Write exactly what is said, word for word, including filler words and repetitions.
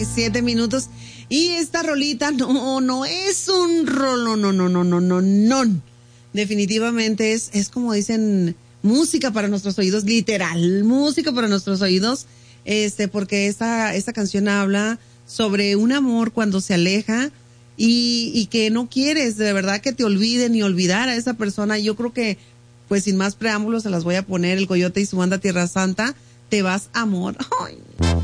Siete minutos. Y esta rolita no, no es un rolo, no, no, no, no, no, no. Definitivamente es, es como dicen, música para nuestros oídos, literal, música para nuestros oídos, este, porque esta, esta canción habla sobre un amor cuando se aleja y, y que no quieres de verdad que te olvide ni olvidar a esa persona. Yo creo que, pues sin más preámbulos, se las voy a poner, El Coyote y su banda Tierra Santa, Te vas, amor. Ay.